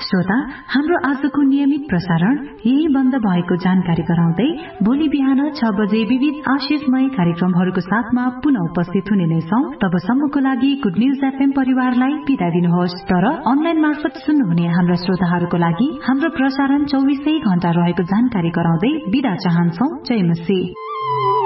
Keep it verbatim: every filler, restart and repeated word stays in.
श्रोता, हाम्रो आजको नियमित प्रसारण यही बन्द भएको जानकारी गराउँदै भोलि बिहान छ बजे विविध आशिषमय कार्यक्रमहरूको साथमा पुनः उपस्थित हुने नै छौं। तबसम्मको लागि गुड न्यूज एफएम परिवारलाई बिदा दिनुहोस्। तर अनलाइन मार्फत सुन्नुहुने हाम्रा श्रोताहरूको लागि हाम्रो प्रसारण चौबिसै घण्टा रहेको जानकारी गराउँदै बिदा चाहन्छौ। जय मसी।